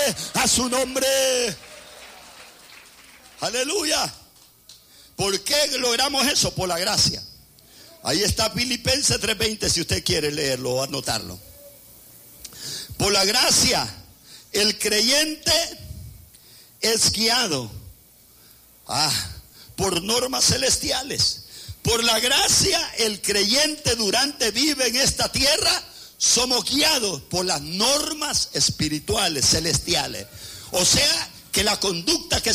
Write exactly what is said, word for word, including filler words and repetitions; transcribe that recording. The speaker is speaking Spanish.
a su nombre. Aleluya. ¿Por qué logramos eso? Por la gracia. Ahí está Filipenses tres veinte, si usted quiere leerlo o anotarlo. Por la gracia, el creyente es guiado ah, por normas celestiales. Por la gracia, el creyente durante vive en esta tierra, somos guiados por las normas espirituales, celestiales. O sea, que la conducta que